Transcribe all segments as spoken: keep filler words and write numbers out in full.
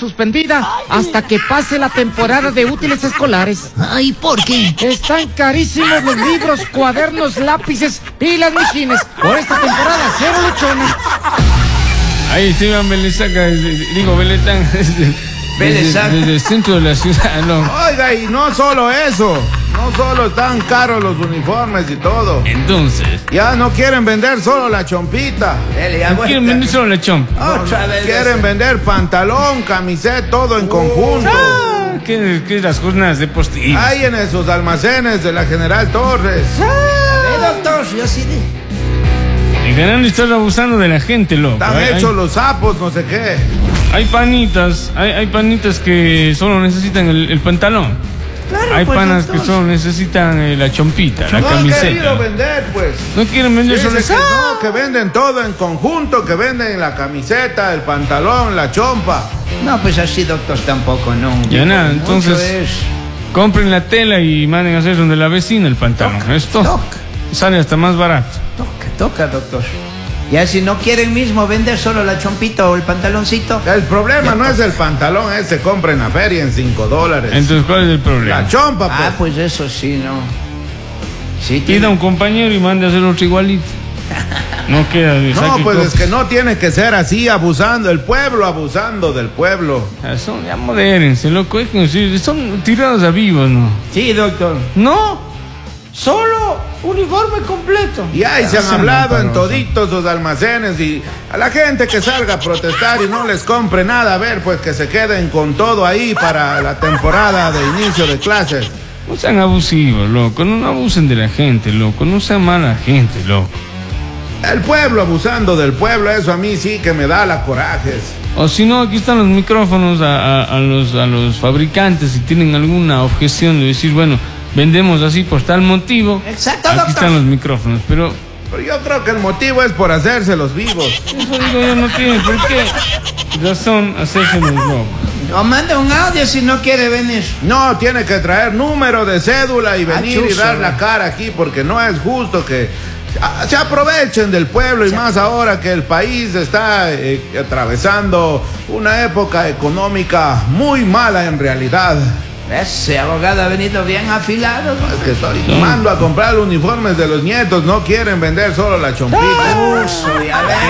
suspendida hasta que pase la temporada de útiles escolares. Ay, ¿por qué? Están carísimos los libros, cuadernos, lápices y las mijines. Por esta temporada, cero luchones. Ahí Esteban Belezaca, digo, Beletán, desde, desde, desde el centro de la ciudad, ¿no? Oiga, y no solo eso, no solo están caros los uniformes y todo. Entonces, ya no quieren vender solo la chompita. no quieren vender solo la chompa. Otra vez quieren vender pantalón, camiseta, todo en conjunto. Ah, ¿qué, qué las jornadas deportivas? Hay en esos almacenes de la General Torres. Ah, doctor, yo sí de... El canal está abusando de la gente, loco. Están hay, hechos hay, los sapos, no sé qué. Hay panitas, hay, hay panitas que solo necesitan el, el pantalón. Claro, hay pues, panas doctor. que solo necesitan eh, la chompita, la No han camiseta. querido vender, pues. No quieren vender solo Dicen eso. que no, que venden todo en conjunto, que venden la camiseta, el pantalón, la chompa. No, pues así, doctor, tampoco, no. Ya nada, Mucho entonces es. compren la tela y manden a hacer donde la vecina el pantalón. Toca, Esto toca. sale hasta más barato. Toca, toca, doctor. Ya si no quieren mismo vender solo la chompita o el pantaloncito. El problema no es el pantalón, ese compra en la feria en cinco dólares. Entonces, ¿cuál es el problema? La chompa, pues. Ah, pues eso sí, no. Sí, Pida tiene... un compañero y mande a hacer otro igualito. No queda de No, saque pues es copias. que no tiene que ser así, abusando, el pueblo abusando del pueblo. Ah, son ya modérense, loco. Es que sí, son tirados a vivos, ¿no? Sí, doctor. No, solo uniforme completo. Y ahí se han Hacen hablado en amparoso. toditos los almacenes y a la gente que salga a protestar y no les compre nada, a ver, pues que se queden con todo ahí para la temporada de inicio de clases. No sean abusivos, loco. No, no abusen de la gente, loco. No sean mala gente, loco. El pueblo abusando del pueblo, eso a mí sí que me da la corajes. O si no, aquí están los micrófonos a, a, a los, a los fabricantes. Si tienen alguna objeción de decir, bueno, vendemos así por tal motivo. Exacto, aquí doctor. están los micrófonos. Pero Pero yo creo que el motivo es por hacerse los vivos. eso digo yo, no tiene por qué razón hacerse los locos. O manda un audio si no quiere venir. No, tiene que traer número de cédula y venir Ah, y chuzo, dar ¿no? la cara aquí porque no es justo que ah, se aprovechen del pueblo y más ahora que el país está eh, atravesando una época económica muy mala en realidad. Ese abogado ha venido bien afilado. ¿No? Es que estoy mando a comprar uniformes de los nietos, no quieren vender solo la chompita. Uso, ya ve.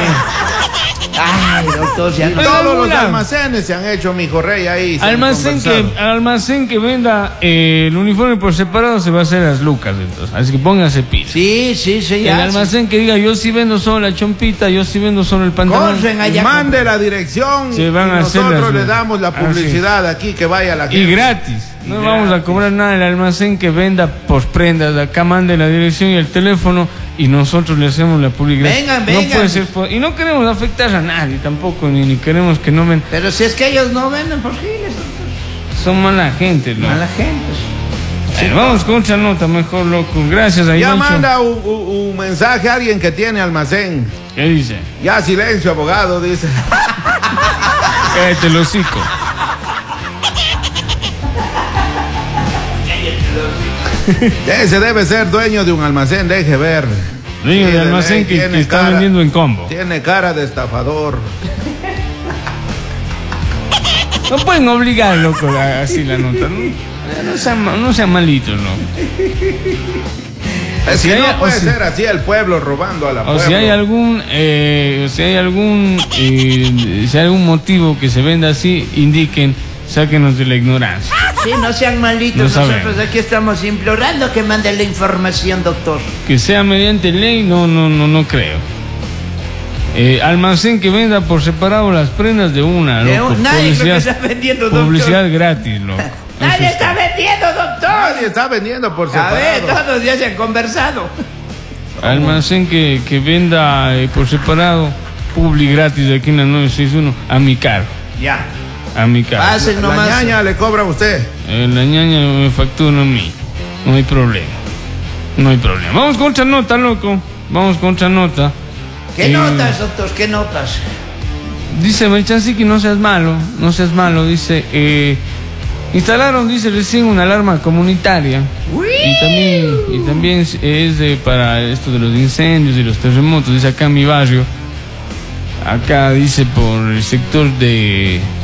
Ay, doctor, ya no. Todos los Mira. almacenes se han hecho, mijo rey, ahí. se han Almacén que, conversado. almacén que venda eh, el uniforme por separado se va a hacer las lucas, entonces. Así que pónganse pilas. Sí, sí, sí, El ya. almacén que diga yo sí vendo solo la chompita, yo sí vendo solo el pantalón. Corren allá. Mande la dirección Se van y a hacer nosotros las- le damos la Así. publicidad aquí que vaya la Y gente. gratis. No Y vamos a gratis. cobrar nada. El almacén que venda por prendas, acá mande la dirección y el teléfono y nosotros le hacemos la publicidad. Vengan, No vengan. puede ser po- y no queremos afectar a nadie tampoco, ni, ni queremos que no ven. Pero si es que ellos no venden por giles, doctor. Son mala gente, loco. Mala gente. Eh, vamos con otra nota mejor, loco. Gracias a Ya Ivancho. manda un, un- un mensaje a alguien que tiene almacén. ¿Qué dice? Ya silencio, abogado, dice. Cállate el hocico. Ese debe ser dueño de un almacén, deje ver. Dueño Sí, de de almacén ley, que, tiene que está cara- vendiendo en combo. Tiene cara de estafador. No pueden obligar, loco, a- así la nota. No, no sean, ma- no sean malitos, loco. Es si que hay- no puede o si- ser así el pueblo robando a la O pueblo. si hay algún, eh, o si hay algún, eh, si hay algún motivo que se venda así, indiquen, sáquenos de la ignorancia. Sí, no sean malitos. No Nosotros sabemos. aquí estamos implorando que manden la información, doctor. Que sea mediante ley, no, no, no, no creo. Eh, almacén que venda por separado las prendas de una, De loco. un- nadie creo que Publicidad, está vendiendo, doctor. publicidad gratis, loco. Nadie Eso está vendiendo, doctor. Nadie está vendiendo por A separado. ver, todos ya se han conversado. Almacén que, que venda eh, por separado, publi gratis de aquí en la nueve seis uno, a mi cargo, Ya. a mi cargo. Pasen La nomás. ñaña le cobra a usted. Eh, la ñaña me factura a mí, no hay problema, no hay problema. Vamos con otra nota, loco, vamos con otra nota. ¿Qué Eh, notas, doctor? ¿Qué notas? Dice Melchansky que no seas malo, no seas malo, dice, eh, instalaron, dice recién, una alarma comunitaria. Y también, y también es de, para esto de los incendios y los terremotos, dice acá en mi barrio. Acá dice por el sector de